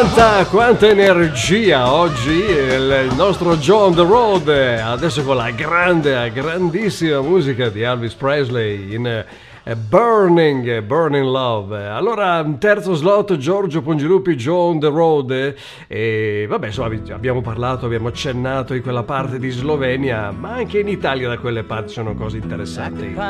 Quanta energia oggi il nostro Joe on the Road, adesso con la grandissima musica di Elvis Presley in Burning Love. Allora, terzo slot, Giorgio Pongilupi, Joe on the Road. E vabbè, insomma, abbiamo accennato di quella parte di Slovenia, ma anche in Italia da quelle parti sono cose interessanti.